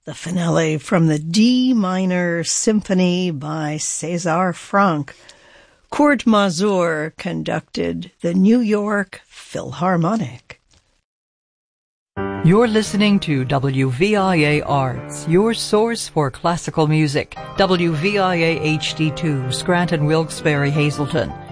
The finale from the D minor symphony by César Franck. Kurt Masur conducted the New York Philharmonic. You're listening to WVIA Arts, your source for classical music. WVIA HD2, Scranton, Wilkes-Barre, Hazleton.